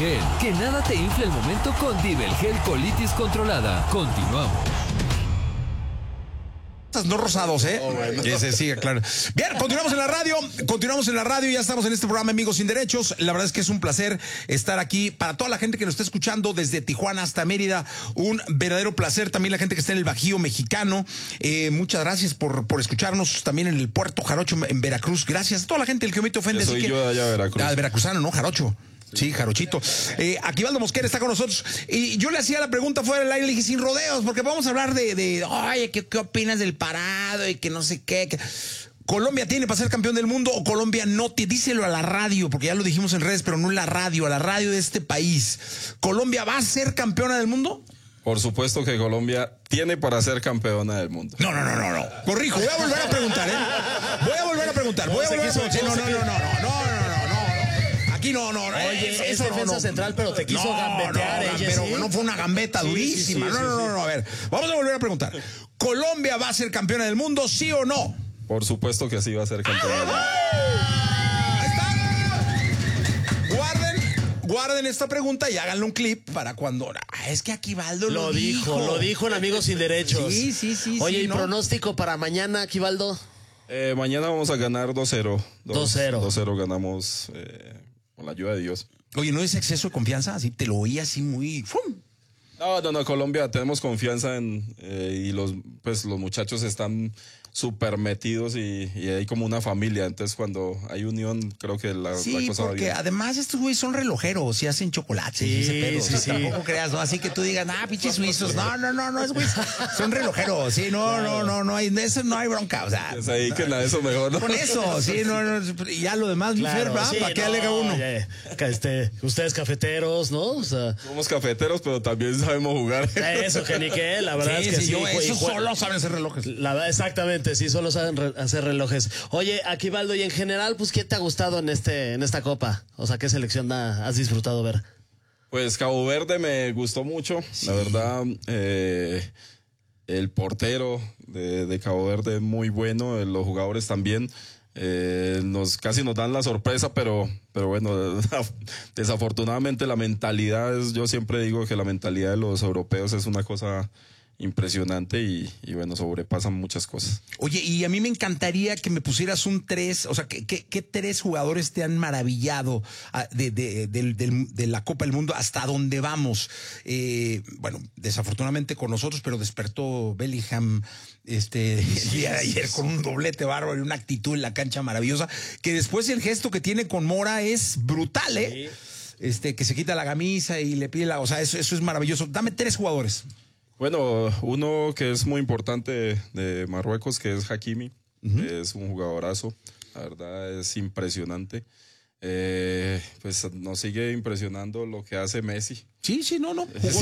Gel. Que nada te infle el momento con Divel Gel Colitis Controlada. Continuamos. No rosados, ¿eh? Oh, bueno. Ese sí, claro. Bien, continuamos en la radio, ya estamos en este programa Amigos Sin Derechos. La verdad es que es un placer estar aquí. Para toda la gente que nos está escuchando desde Tijuana hasta Mérida, un verdadero placer. También la gente que está en el Bajío mexicano, muchas gracias por escucharnos. También en el Puerto Jarocho, en Veracruz, gracias a toda la gente del que me te ofende. Soy yo de allá de Veracruz. El veracruzano, ¿no? Jarocho. Sí, Jarochito. Aquivaldo Mosquera está con nosotros. Y yo le hacía la pregunta fuera del aire, le dije, sin rodeos, porque vamos a hablar oye, ¿qué opinas del parado? Y que no sé qué. ¿Colombia tiene para ser campeón del mundo o Colombia no tiene? Díselo a la radio, porque ya lo dijimos en redes, pero no en la radio, a la radio de este país. ¿Colombia va a ser campeona del mundo? Por supuesto que Colombia tiene para ser campeona del mundo. No. Corrijo, voy a volver a preguntar, ¿eh? Voy a volver a preguntar. No. Aquí no. Oye, es defensa central, pero te quiso gambetear. Pero no fue una gambeta durísima. No. A ver, vamos a volver a preguntar. ¿Colombia va a ser campeona del mundo, sí o no? Por supuesto que sí va a ser campeona del mundo. Ahí está. Guarden esta pregunta y háganle un clip para cuando... es que Aquivaldo lo dijo. Lo dijo en Amigos Sin Derechos. Sí. Oye, ¿y ¿no? pronóstico para mañana, Aquivaldo? Mañana vamos a ganar 2-0. 2-0 ganamos con la ayuda de Dios. Oye, ¿no es exceso de confianza? Así te lo oí así muy... ¡fum! No, Colombia, tenemos confianza y los muchachos están súper metidos y hay como una familia. Entonces, cuando hay unión, creo que la cosa va bien. Sí, porque además estos güeyes son relojeros y hacen chocolates y ese pedo. Sí. Tampoco creas, ¿no? Así que tú digas, pinches suizos. No, es güey. Son relojeros, sí, no hay, eso no hay bronca, o sea. Pues ahí que nada, eso mejor, ¿no? Con eso, sí, y ya lo demás, Claro, ¿verdad? sí, ¿Para qué alega uno? Ustedes cafeteros, ¿no? O sea, Somos cafeteros, pero también sabemos jugar. eso, que ni qué, la verdad es que sí. Ellos solo saben hacer relojes. La verdad, exactamente, sí, solo saben hacer relojes. Oye, Aquivaldo, y en general, pues, ¿qué te ha gustado en esta Copa? O sea, ¿qué selección has disfrutado ver? Pues Cabo Verde me gustó mucho, sí. La verdad, el portero de Cabo Verde muy bueno, los jugadores también. Casi nos dan la sorpresa, pero bueno, desafortunadamente la mentalidad yo siempre digo que la mentalidad de los europeos es una cosa impresionante y bueno, sobrepasan muchas cosas. Oye, y a mí me encantaría que me pusieras un 3, o sea, ¿qué 3 jugadores te han maravillado de la Copa del Mundo hasta dónde vamos? Bueno, desafortunadamente con nosotros, pero despertó Bellingham el día de ayer con un doblete bárbaro y una actitud en la cancha maravillosa, que después el gesto que tiene con Mora es brutal, ¿eh? Sí. Que se quita la camisa y le pide o sea, eso es maravilloso. Dame 3 jugadores. Bueno, uno que es muy importante de Marruecos, que es Hakimi, es un jugadorazo, la verdad es impresionante. Pues nos sigue impresionando lo que hace Messi. Sí, no.